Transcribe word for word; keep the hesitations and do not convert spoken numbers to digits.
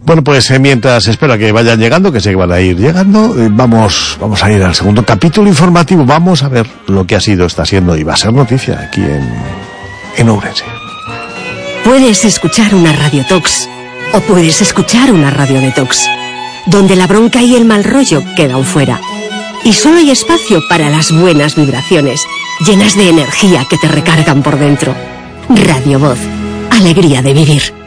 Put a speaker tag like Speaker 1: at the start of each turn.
Speaker 1: Bueno, pues eh, mientras espero que vayan llegando, que sé que van a ir llegando, eh, vamos, vamos a ir al segundo capítulo informativo. Vamos a ver lo que ha sido, está siendo y va a ser noticia aquí en, en Ourense.
Speaker 2: Puedes escuchar una Radio Tox o puedes escuchar una Radio Detox, donde la bronca y el mal rollo quedan fuera. Y solo hay espacio para las buenas vibraciones, llenas de energía que te recargan por dentro. Radio Voz, alegría de vivir.